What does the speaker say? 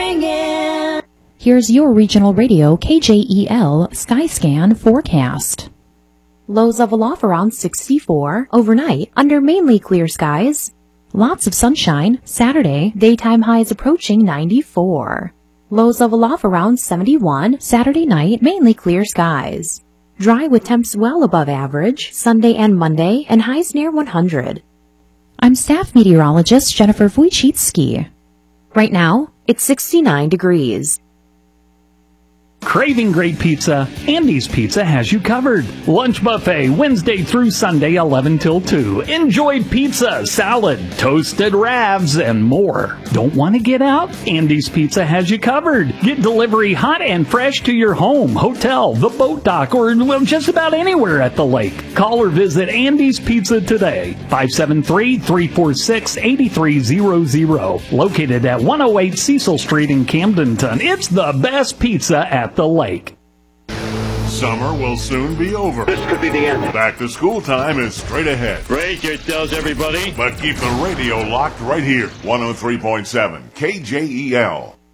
ringing. Here's your regional radio KJEL Skyscan forecast. Lows level off around 64 overnight under mainly clear skies. Lots of sunshine. Saturday, daytime highs approaching 94. Lows level off around 71. Saturday night, mainly clear skies. Dry with temps well above average Sunday and Monday and highs near 100. I'm staff meteorologist Jennifer Wojcicki. Right now, it's 69 degrees. Craving great pizza? Andy's Pizza has you covered. Lunch buffet Wednesday through Sunday 11 till 2. Enjoy pizza, salad, toasted ravs, and more. Don't want to get out? Andy's Pizza has you covered. Get delivery hot and fresh to your home, hotel, the boat dock, or just about anywhere at the lake. Call or visit Andy's Pizza today. 573-346-8300. Located at 108 Cecil Street in Camdenton. It's the best pizza at the lake. Summer will soon be over. This could be the end. Back to school time is straight ahead. Brace yourselves, everybody. But keep the radio locked right here. 103.7 KJEL.